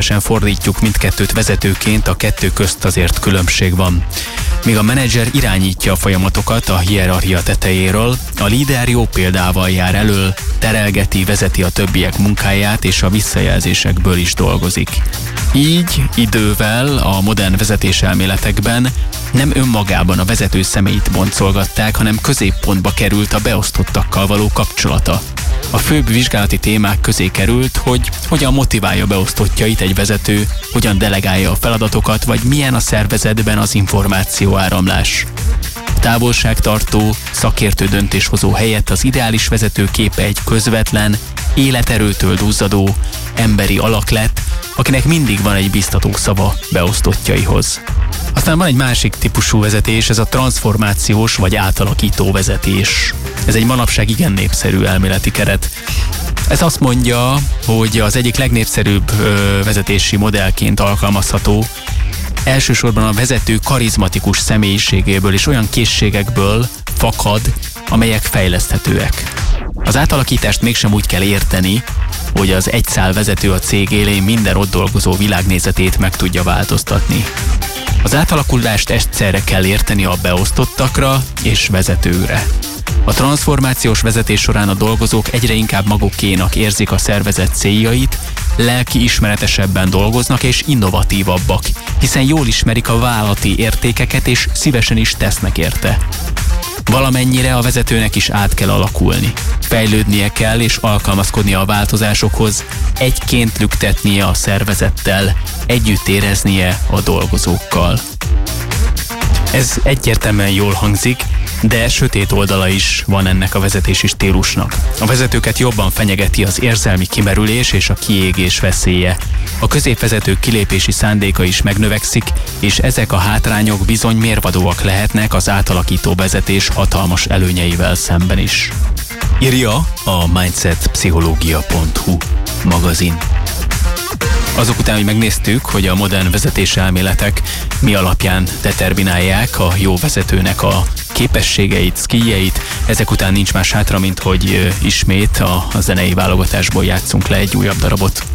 természetesen fordítjuk mindkettőt vezetőként, a kettő közt azért különbség van. Míg a menedzser irányítja a folyamatokat a hierarchia tetejéről, a líder jó példával jár elől, terelgeti, vezeti a többiek munkáját és a visszajelzésekből is dolgozik. Így idővel a modern vezetéselméletekben nem önmagában a vezető személyt boncolgatták, hanem középpontba került a beosztottakkal való kapcsolata. A főbb vizsgálati témák közé került, hogy hogyan motiválja beosztottjait egy vezető, hogyan delegálja a feladatokat, vagy milyen a szervezetben az információáramlás. A távolságtartó, szakértő döntéshozó helyett az ideális vezető képe egy közvetlen, életerőtől duzzadó, emberi alak lett, akinek mindig van egy biztató szava beosztottjaihoz. Aztán van egy másik típusú vezetés, ez a transformációs vagy átalakító vezetés. Ez egy manapság igen népszerű elméleti keret. Ez azt mondja, hogy az egyik legnépszerűbb vezetési modellként alkalmazható, elsősorban a vezető karizmatikus személyiségéből és olyan készségekből fakad, amelyek fejleszthetőek. Az átalakítást mégsem úgy kell érteni, hogy az egyszál vezető a cég élén minden ott dolgozó világnézetét meg tudja változtatni. Az átalakulást egyszerre kell érteni a beosztottakra és vezetőre. A transformációs vezetés során a dolgozók egyre inkább magukénak érzik a szervezet céljait, lelkiismeretesebben dolgoznak és innovatívabbak, hiszen jól ismerik a vállalati értékeket és szívesen is tesznek érte. Valamennyire a vezetőnek is át kell alakulni. Fejlődnie kell és alkalmazkodnia a változásokhoz, egyként lüktetnie a szervezettel, együtt éreznie a dolgozókkal. Ez egyértelműen jól hangzik, de sötét oldala is van ennek a vezetési stílusnak. A vezetőket jobban fenyegeti az érzelmi kimerülés és a kiégés veszélye. A középvezetők kilépési szándéka is megnövekszik, és ezek a hátrányok bizony mérvadóak lehetnek az átalakító vezetés hatalmas előnyeivel szemben is. Írja a mindsetpszichológia.hu magazin. Azok után, hogy megnéztük, hogy a modern vezetéselméletek mi alapján determinálják a jó vezetőnek a képességeit, skilljeit, ezek után nincs más hátra, mint hogy ismét a zenei válogatásból játszunk le egy újabb darabot.